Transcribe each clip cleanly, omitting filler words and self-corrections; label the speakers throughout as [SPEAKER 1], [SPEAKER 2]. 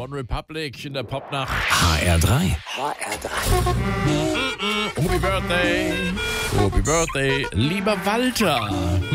[SPEAKER 1] One Republic in der Popnacht.
[SPEAKER 2] HR3.
[SPEAKER 1] Happy Birthday. Happy Birthday. Lieber Walter.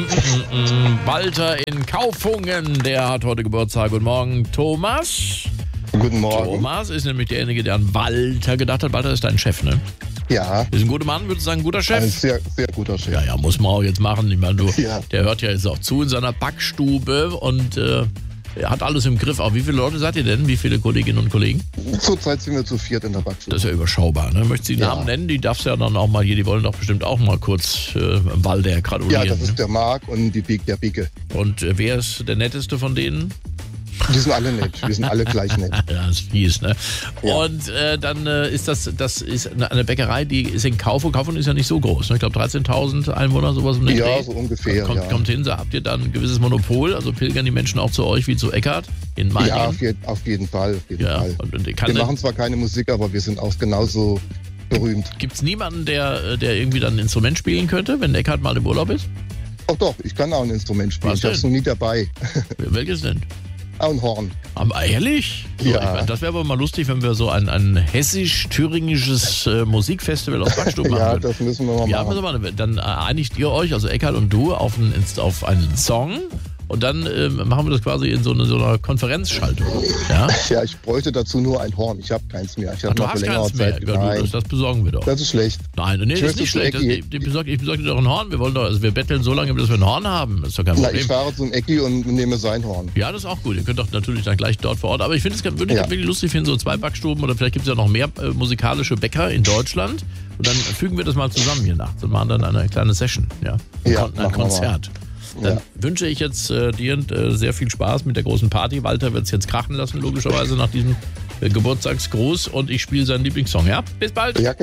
[SPEAKER 1] Walter in Kaufungen, der hat heute Geburtstag. Guten Morgen, Thomas.
[SPEAKER 3] Guten Morgen.
[SPEAKER 1] Thomas ist nämlich derjenige, der an Walter gedacht hat. Walter ist dein Chef, ne?
[SPEAKER 3] Ja,
[SPEAKER 1] Ist ein guter Mann, würdest du sagen, ein guter Chef?
[SPEAKER 3] ein sehr, sehr guter Chef.
[SPEAKER 1] Ja, muss man auch jetzt machen. Ich meine,
[SPEAKER 3] Ja.
[SPEAKER 1] der hört ja jetzt auch zu in seiner Backstube und er hat alles im Griff. Auch wie viele Leute seid ihr denn? Wie viele Kolleginnen und Kollegen?
[SPEAKER 3] Zurzeit sind wir zu viert in der Backstube.
[SPEAKER 1] Das ist ja überschaubar. Ne? Möchtest du die
[SPEAKER 3] Ja.
[SPEAKER 1] Namen nennen? Die darfst du ja dann auch mal hier. Die wollen doch bestimmt auch mal kurz Walter gratulieren.
[SPEAKER 3] Ja, das
[SPEAKER 1] ne?
[SPEAKER 3] ist der Marc und der Bicke.
[SPEAKER 1] Und wer ist der netteste von denen?
[SPEAKER 3] Die sind alle nett. Wir sind alle gleich nett.
[SPEAKER 1] Ja, das ist fies, ne?
[SPEAKER 3] Ja.
[SPEAKER 1] Und dann ist das ist eine Bäckerei, die ist in Kaufung. Kaufung ist ja nicht so groß. Ne? Ich glaube 13.000 Einwohner, sowas um den
[SPEAKER 3] Ja,
[SPEAKER 1] Dreh.
[SPEAKER 3] so ungefähr.
[SPEAKER 1] Kommt,
[SPEAKER 3] ja.
[SPEAKER 1] kommt hin, so habt ihr dann ein gewisses Monopol? Also pilgern die Menschen auch zu euch wie zu Eckart in Meiningen?
[SPEAKER 3] Ja, auf jeden Fall. Auf jeden
[SPEAKER 1] Ja,
[SPEAKER 3] Fall.
[SPEAKER 1] und
[SPEAKER 3] Wir machen zwar keine Musik, aber wir sind auch genauso berühmt.
[SPEAKER 1] Gibt es niemanden, der irgendwie dann ein Instrument spielen könnte, wenn Eckart mal im Urlaub ist?
[SPEAKER 3] Doch, ich kann auch ein Instrument spielen.
[SPEAKER 1] Was
[SPEAKER 3] Ich habe es noch nie dabei.
[SPEAKER 1] Welches denn?
[SPEAKER 3] Auch ein Horn.
[SPEAKER 1] Aber ehrlich? So,
[SPEAKER 3] Ja.
[SPEAKER 1] ich meine, das wäre aber mal lustig, wenn wir so ein hessisch-thüringisches Musikfestival aus Backstube machen
[SPEAKER 3] Ja,
[SPEAKER 1] würden.
[SPEAKER 3] das müssen wir mal
[SPEAKER 1] Ja,
[SPEAKER 3] machen.
[SPEAKER 1] pass mal, dann einigt ihr euch, also Eckart und du, auf einen Song und dann machen wir das quasi in so einer Konferenzschaltung. Ja?
[SPEAKER 3] Ja, ich bräuchte dazu nur ein Horn. Ich habe keins mehr. Ich
[SPEAKER 1] Ach,
[SPEAKER 3] habe
[SPEAKER 1] du
[SPEAKER 3] noch für
[SPEAKER 1] hast
[SPEAKER 3] längere
[SPEAKER 1] keins mehr.
[SPEAKER 3] Zeit.
[SPEAKER 1] Ja,
[SPEAKER 3] Nein,
[SPEAKER 1] das besorgen wir doch.
[SPEAKER 3] das ist schlecht.
[SPEAKER 1] Nein, nee, das ist nicht schlecht. Ich besorge dir doch ein Horn. Wir wollen doch, also wir betteln so lange, bis wir ein Horn haben. Das ist doch kein
[SPEAKER 3] Na,
[SPEAKER 1] Problem.
[SPEAKER 3] ich fahre zum Ecki und nehme sein Horn.
[SPEAKER 1] Ja, das ist auch gut. Ihr könnt doch natürlich dann gleich dort vor Ort. Aber ich finde es würde ich
[SPEAKER 3] Ja.
[SPEAKER 1] wirklich lustig finden, so 2 Backstuben oder vielleicht gibt es ja noch mehr musikalische Bäcker in Deutschland. Und dann fügen wir das mal zusammen hier nachts und machen dann eine kleine Session. Ja,
[SPEAKER 3] Ja,
[SPEAKER 1] ein
[SPEAKER 3] machen wir mal.
[SPEAKER 1] Konzert. Dann
[SPEAKER 3] Ja.
[SPEAKER 1] wünsche ich jetzt dir sehr viel Spaß mit der großen Party. Walter wird es jetzt krachen lassen, logischerweise nach diesem Geburtstagsgruß. Und ich spiele seinen Lieblingssong. Ja, bis bald.
[SPEAKER 3] Ja,